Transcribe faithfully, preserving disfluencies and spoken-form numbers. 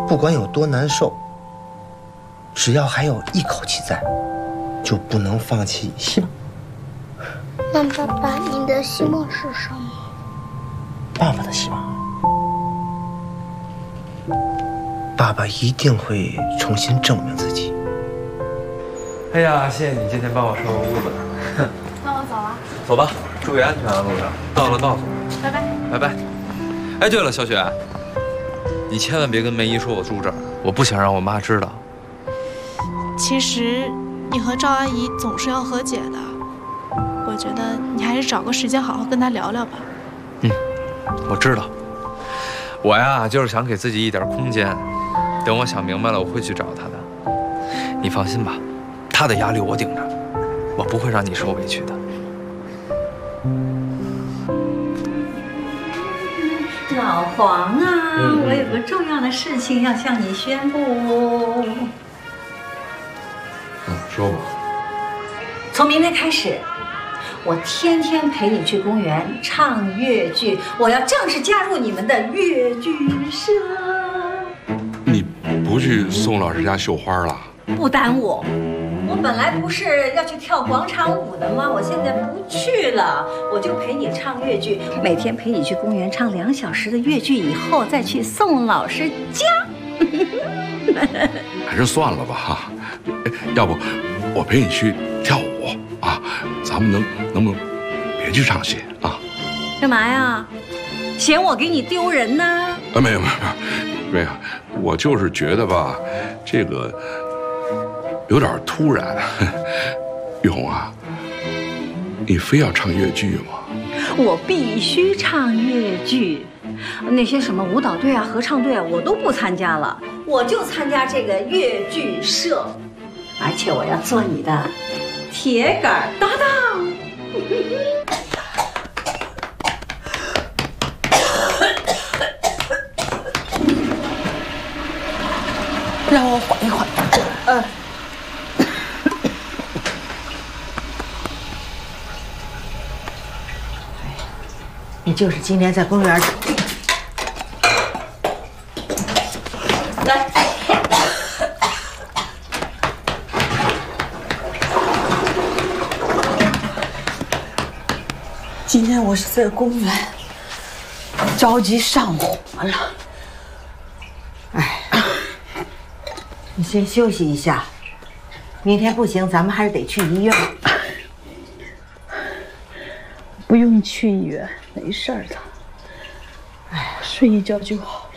不管有多难受，只要还有一口气在，就不能放弃希望。 那爸爸，你的希望是什么？ 爸爸的希望，爸爸一定会重新证明自己。 哎呀，谢谢你今天帮我收拾屋子。 那我走了。 走吧，注意安全啊，路上。到了告诉我。 拜拜。 拜拜。哎，对了，小雪，你千万别跟梅姨说我住这儿，我不想让我妈知道。 其实，你和赵阿姨总是要和解的。我觉得你还是找个时间好好跟她聊聊吧。 嗯，我知道。我呀，就是想给自己一点空间，等我想明白了，我会去找她的。你放心吧，她的压力我顶着，我不会让你受委屈的。 老黄啊， 嗯、 我有个重要的事情要向你宣布。 嗯，说吧。 从明天开始，我天天陪你去公园唱越剧，我要正式加入你们的越剧社。 你不去宋老师家绣花了？ 不耽误。我本来不是要去跳广场舞的吗？我现在不去了，我就陪你唱越剧，每天陪你去公园唱两小时的越剧，以后再去宋老师家。 还是算了吧哈，要不我陪你去跳舞啊？咱们能能不能别去唱戏啊？ 干嘛呀？嫌我给你丢人呢？ 啊，没有没有没有，我就是觉得吧，这个有点突然。玉红啊，你非要唱越剧吗？ 我必须唱越剧，那些什么舞蹈队啊、合唱队啊，我都不参加了，我就参加这个越剧社，而且我要做你的铁杆搭档。 让我缓一缓。呃。你就是今天在公园来。今天我是在公园着急上火了。哎，你先休息一下，明天不行，咱们还是得去医院。不用去医院，没事的。哎，睡一觉就好。